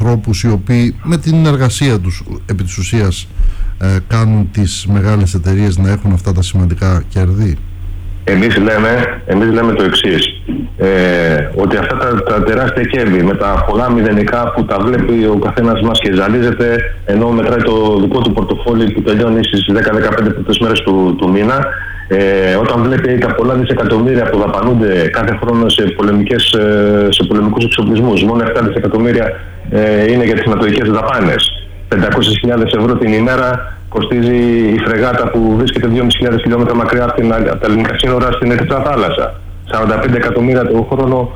ανθρώπους οι οποίοι με την εργασία τους επί της ουσίας κάνουν τις μεγάλες εταιρείες να έχουν αυτά τα σημαντικά κέρδη? Εμείς λέμε το εξής, ότι αυτά τα τεράστια κέρδη με τα πολλά μηδενικά που τα βλέπει ο καθένας μας και ζαλίζεται, ενώ μετράει το δικό του πορτοφόλι που τελειώνει στις 10-15 πρώτες μέρες του μήνα, όταν βλέπει τα πολλά δισεκατομμύρια που δαπανούνται κάθε χρόνο σε πολεμικούς εξοπλισμούς, μόνο 7 δισεκατομμύρια είναι για τις νατοικές δαπάνες, 500.000 ευρώ την ημέρα κοστίζει η φρεγάτα που βρίσκεται 2.500 χιλιόμετρα μακριά από τα ελληνικά σύνορα στην Ερυθρά θάλασσα. 45 εκατομμύρια το χρόνο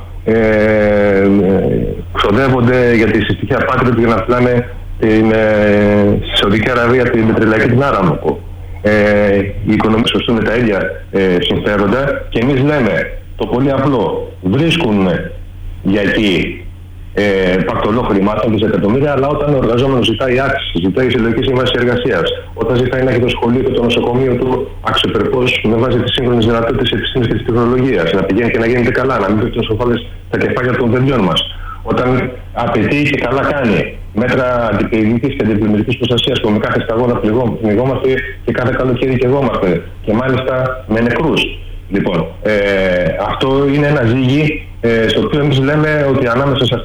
ξοδεύονται για τη συστοιχεία Patriot για να φυλάνε στη Σαουδική Αραβία την πετρελαϊκή την Άραμοκο. Οι οικονομίες σωστούν με τα ίδια συμφέροντα και εμείς λέμε το πολύ απλό, βρίσκουν για εκεί πακτολό χρημάτων, δισεκατομμύρια, αλλά όταν ο εργαζόμενος ζητάει άξιση, ζητάει συλλογική σύμβαση εργασίας, όταν ζητάει να έχει το σχολείο και το νοσοκομείο του αξιοπρεπώς με βάση τις σύγχρονες δυνατότητες της επιστήμης και της τεχνολογίας, να πηγαίνει και να γίνεται καλά, να μην πέφτουν σοφάλες στα κεφάλια των παιδιών μας, όταν απαιτεί και καλά κάνει μέτρα αντιπυρηνικής και αντιπλημμυρικής προστασίας που με κάθε σταγόνα πνιγόμαστε και κάθε καλοκαίρι καιγόμαστε και μάλιστα με νεκρούς. Λοιπόν, αυτό είναι ένα ζύγι στο οποίο εμείς λέμε ότι ανάμεσα σε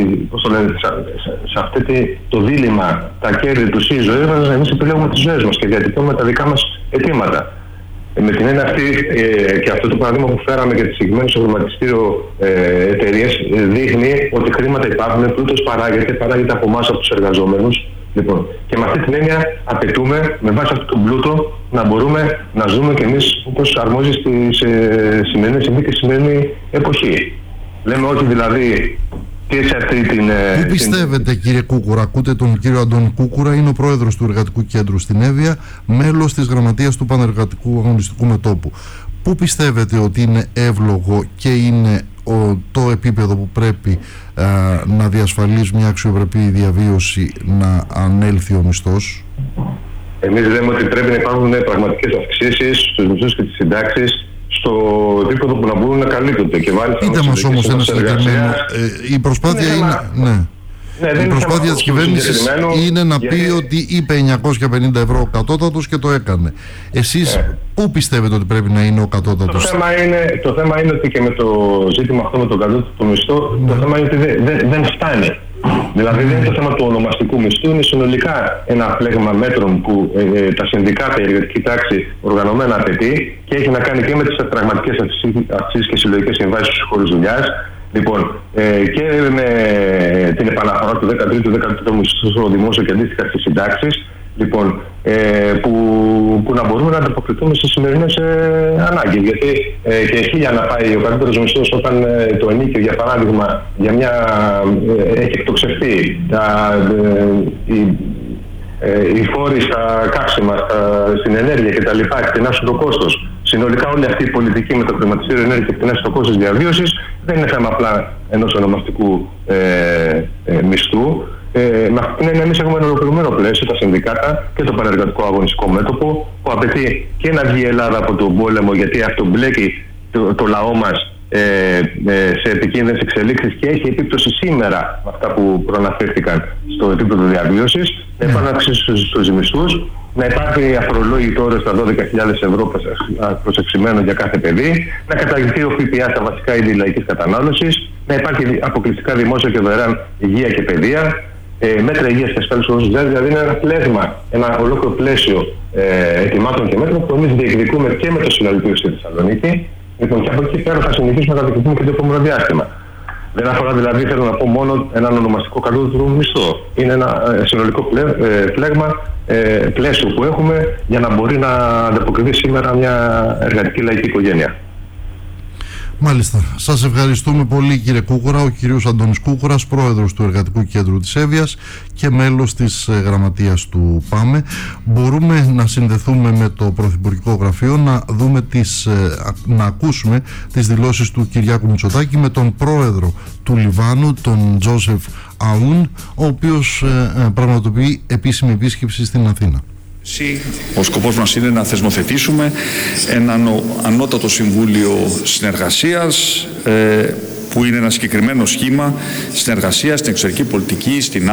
το δίλημμα, τα κέρδη του ΣΥ ζωής μας, εμείς επιλέγουμε τις ζωές μας και διατυπώνουμε τα δικά μας αιτήματα. Με την έννοια αυτή και αυτό το παράδειγμα που φέραμε για τις συγκεκριμένες στο χρηματιστήριο εταιρείες δείχνει ότι χρήματα υπάρχουν, πλούτος παράγεται από εμάς, από τους εργαζόμενους. Λοιπόν, και με αυτή την έννοια απαιτούμε με βάση αυτόν τον πλούτο να μπορούμε να ζούμε κι εμείς όπως αρμόζει στις σημερινές συνθήκες, στη σημερινή εποχή. Λέμε όχι δηλαδή και σε αυτή την... Πού πιστεύετε κύριε Κούκουρα, ακούτε τον κύριο Αντώνη Κούκουρα, είναι ο πρόεδρος του Εργατικού Κέντρου στην Εύβοια, μέλος της Γραμματείας του Πανεργατικού Αγωνιστικού Μετώπου. Πού πιστεύετε ότι είναι εύλογο και είναι το επίπεδο που πρέπει να διασφαλίσει μια αξιοπρεπή διαβίωση να ανέλθει ο μισθός? Εμείς λέμε ότι πρέπει να υπάρχουν πραγματικές αυξήσεις στους μισθούς και τις συντάξεις στο επίπεδο που να μπορούν να καλύπτονται. Πείτε μας όμως ένα συγκεκριμένο. Η προσπάθεια είναι... η προσπάθεια της κυβέρνησης είναι να πει ότι είπε 950 ευρώ ο κατώτατος και το έκανε. Εσείς πού πιστεύετε ότι πρέπει να είναι ο κατώτατος? Το θέμα είναι ότι και με το ζήτημα αυτό με τον κατώτατο μισθό, το θέμα είναι ότι δεν φτάνει. Δηλαδή δεν είναι το θέμα του ονομαστικού μισθού, είναι συνολικά ένα πλέγμα μέτρων που τα συνδικάτα, η εργατική τάξη οργανωμένα απαιτεί και έχει να κάνει και με τις πραγματικές αυξήσεις και συλλογικές συμβάσεις στους χώρους δουλειάς. Λοιπόν, και με την επαναφορά του 13ου μισθού στο δημόσιο και αντίστοιχα στις συντάξεις, λοιπόν, που να μπορούμε να ανταποκριθούμε στις σημερινές ανάγκες. Γιατί και χίλια να πάει ο καλύτερος μισθός όταν το ενίκιο, για παράδειγμα, έχει εκτοξευτεί, οι φόροι στα καύσιμα, στην ενέργεια κτλ. Εκτενάσουν το κόστος. Συνολικά όλη αυτή η πολιτική με το χρηματιστήριο ενέργεια και εκτενάσει το κόστος διαβίωσης δεν είναι θέμα απλά ενός ονομαστικού μισθού. Με αυτή την έννοια, εμείς έχουμε ένα ολοκληρωμένο πλαίσιο, τα συνδικάτα και το Πανεργατικό Αγωνιστικό Μέτωπο, που απαιτεί και να βγει η Ελλάδα από τον πόλεμο, γιατί αυτό μπλέκει το λαό μας σε επικίνδυνες εξελίξεις και έχει επίπτωση σήμερα με αυτά που προαναφέρθηκαν στο επίπεδο διαβίωσης, να υπάρχουν αυξήσεις στους μισθούς, να υπάρχει αφορολόγητο όριο στα 12.000 ευρώ προσεξιμένο για κάθε παιδί, να καταργηθεί ο ΦΠΑ στα βασικά είδη λαϊκής κατανάλωσης, να υπάρχει αποκλειστικά δημόσια και δωρεάν υγεία και παιδεία, μέτρα υγείας και ασφάλισης όσο δηλαδή είναι ένα πλέγμα, ένα ολόκληρο πλαίσιο ετοιμάτων και μέτρων που εμείς διεκδικούμε και με το Συλλαλητήριο στη Θεσσαλονίκη. Λοιπόν, και από εκεί πέρα θα συνεχίσουμε να τα διεκδικούμε και το επόμενο διάστημα. Δεν αφορά δηλαδή, θέλω να πω, μόνο έναν ονομαστικό κατώτατο μισθό. Είναι ένα συνολικό πλέγμα, πλαίσιο που έχουμε για να μπορεί να ανταποκριθεί σήμερα μια εργατική λαϊκή οικογένεια. Μάλιστα. Σας ευχαριστούμε πολύ κύριε Κούκουρα. Ο κύριος Αντώνης Κούκουρας, πρόεδρος του Εργατικού Κέντρου της Εύβοιας και μέλος της γραμματείας του ΠΑΜΕ. Μπορούμε να συνδεθούμε με το Πρωθυπουργικό Γραφείο, να ακούσουμε τις δηλώσεις του Κυριάκου Μητσοτάκη με τον πρόεδρο του Λιβάνου, τον Τζόσεφ Αούν, ο οποίος πραγματοποιεί επίσημη επίσκεψη στην Αθήνα. Ο σκοπός μας είναι να θεσμοθετήσουμε έναν ανώτατο συμβούλιο συνεργασίας που είναι ένα συγκεκριμένο σχήμα συνεργασίας στην εξωτερική πολιτική, στην